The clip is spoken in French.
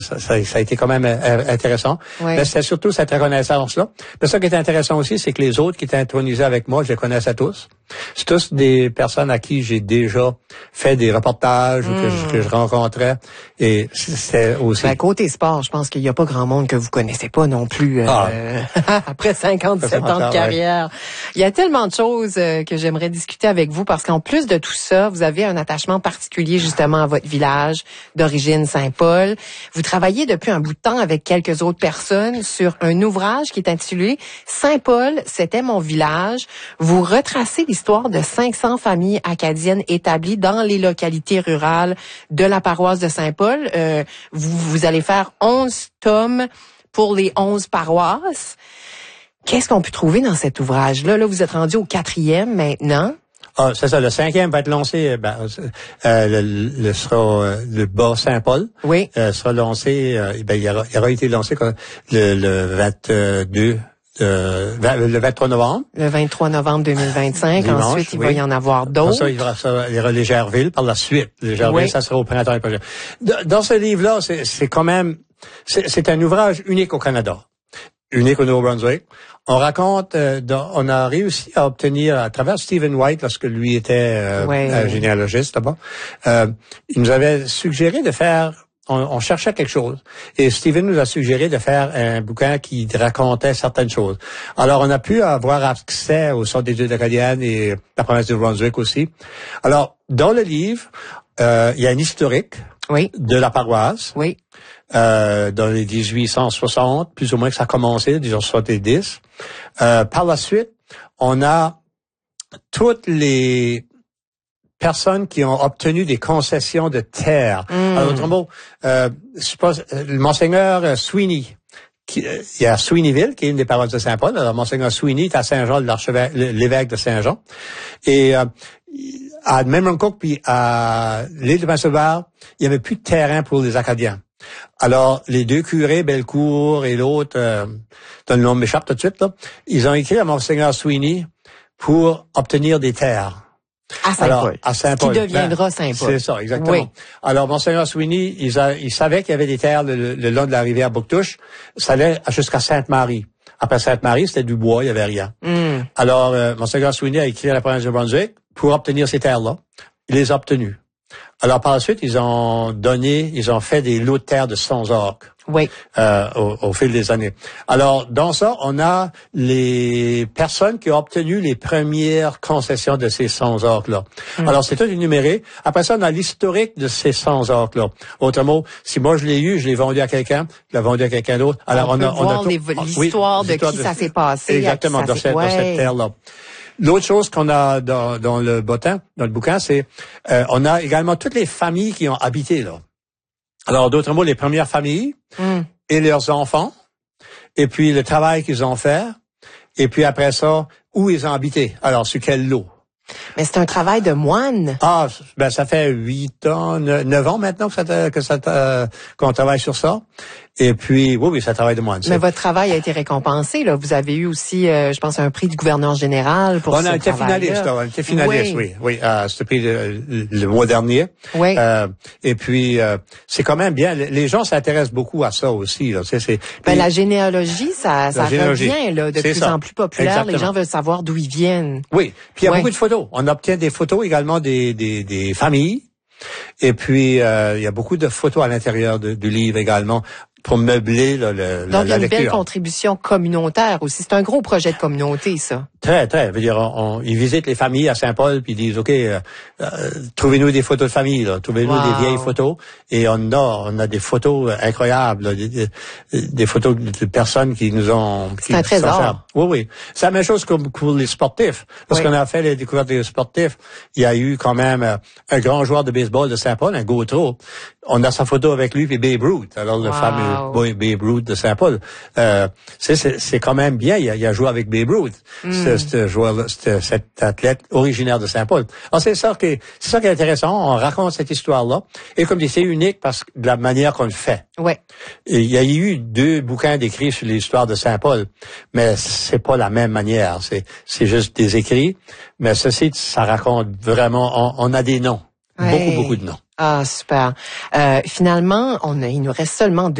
Ça a été quand même intéressant. Oui. Mais c'était surtout cette reconnaissance-là. Mais ça qui est intéressant aussi, c'est que les autres qui étaient intronisés avec moi, je les connaissais tous. C'est tous des personnes à qui j'ai déjà fait des reportages ou que je rencontrais. Et c'était aussi... Ben, côté sport, je pense qu'il n'y a pas grand monde que vous connaissez pas non plus après 57 ans de carrière. Ouais. Il y a tellement de choses que j'aimerais discuter avec vous parce qu'en plus de tout ça, vous avez un attachement particulier justement à votre village d'origine Saint-Paul. Vous travaillez depuis un bout de temps avec quelques autres personnes sur un ouvrage qui est intitulé « Saint-Paul, c'était mon village ». Vous retracez l'histoire de 500 familles acadiennes établies dans les localités rurales de la paroisse de Saint-Paul. Vous allez faire 11 tomes pour les 11 paroisses. Qu'est-ce qu'on peut trouver dans cet ouvrage-là? Là, vous êtes rendu au 4e maintenant. Ah, c'est ça. Le 5e va être lancé. Le bas Saint-Paul. Oui. Sera lancé. Il aura été lancé le 22. Le 23 novembre. Le 23 novembre 2025. Dimanche, ensuite, il va y en avoir d'autres. Ça, il y aura les Gerville par la suite. Les Gerville, ça sera au printemps prochain. Dans ce livre-là, c'est quand même, c'est un ouvrage unique au Canada. Unique au Nouveau-Brunswick. On raconte, on a réussi à obtenir, à travers Stephen White, lorsque lui était généalogiste là-bas, il nous avait suggéré de faire, on cherchait quelque chose. Et Stephen nous a suggéré de faire un bouquin qui racontait certaines choses. Alors, on a pu avoir accès au Centre d'études acadiennes et la province du Brunswick aussi. Alors, dans le livre, il y a un historique de la paroisse. Oui. Dans les 1860, plus ou moins que ça a commencé, disons 70. Par la suite, on a toutes les personnes qui ont obtenu des concessions de terre. Alors, autrement, le monseigneur Sweeney, il y a Sweeneyville, qui est une des paroisses de Saint-Paul. Alors, monseigneur Sweeney est à Saint-Jean, l'évêque de Saint-Jean. Et à Memramcook puis à l'île de Prince-Édouard, il n'y avait plus de terrain pour les Acadiens. Alors, les deux curés, Bellecour et l'autre, dont le nom m'échappe tout de suite, là, ils ont écrit à monseigneur Sweeney pour obtenir des terres. À Saint-Paul. À Saint-Paul. Qui deviendra Saint-Paul. C'est ça, exactement. Oui. Alors, monseigneur Sweeney, il savait qu'il y avait des terres le long de la rivière Bouctouche. Ça allait jusqu'à Sainte-Marie. Après Sainte-Marie, c'était du bois, il n'y avait rien. Alors, monseigneur Sweeney a écrit à la province de Brunswick pour obtenir ces terres-là. Il les a obtenues. Alors, par la suite, ils ont fait des lots de terre de 100 orques. Oui. Au fil des années. Alors, dans ça, on a les personnes qui ont obtenu les premières concessions de ces 100 orques-là. Alors, c'est tout énuméré. Après ça, on a l'historique de ces 100 orques-là. Autrement, si moi je l'ai eu, je l'ai vendu à quelqu'un, je l'ai vendu à quelqu'un d'autre. Alors, on a l'histoire de qui ça s'est passé. Exactement, dans cette terre-là. L'autre chose qu'on a dans le bouquin, c'est on a également toutes les familles qui ont habité là. Alors, d'autres mots, les premières familles et leurs enfants, et puis le travail qu'ils ont fait, et puis après ça, où ils ont habité. Alors, sur quel lot. Mais c'est un travail de moine. Ah, ça fait 8 ans, 9 ans maintenant qu'on travaille sur ça. Et puis, oui, ça travaille de moine. Mais votre travail a été récompensé, là. Vous avez eu aussi, je pense, un prix du gouverneur général pour ce travail-là. On a été finaliste, oui. Ce prix le mois dernier. Oui. Et puis, c'est quand même bien. Les gens s'intéressent beaucoup à ça aussi, là. La généalogie, ça revient, là, de plus en plus populaire. Exactement. Les gens veulent savoir d'où ils viennent. Oui. Puis, il y a beaucoup de photos. On obtient des photos également des familles. Et puis, il y a beaucoup de photos à l'intérieur du livre également pour meubler la lecture. Donc, il y a une belle contribution communautaire aussi. C'est un gros projet de communauté, ça. Très, très. Je veux dire, ils visitent les familles à Saint-Paul puis ils disent, OK, trouvez-nous des photos de famille, là. Trouvez-nous des vieilles photos. Et on a des photos incroyables, là, des photos de personnes qui nous ont... C'est un trésor. Oui. C'est la même chose comme pour les sportifs. Lorsqu'on a fait les découvertes des sportifs, il y a eu quand même un grand joueur de baseball de Saint-Paul, un Gautreau. On a sa photo avec lui puis Babe Ruth. Alors, le fameux Babe Ruth de Saint-Paul. C'est quand même bien. Il a joué avec Babe Ruth. Cet athlète originaire de Saint-Paul. Alors, c'est ça qui est intéressant. On raconte cette histoire-là. Et comme je dis, c'est unique parce que de la manière qu'on le fait. Ouais. Et il y a eu 2 bouquins d'écrits sur l'histoire de Saint-Paul. Mais c'est pas la même manière. C'est juste des écrits. Mais ceci, ça raconte vraiment, on a des noms. Beaucoup de noms. Ah, super. Finalement, il nous reste seulement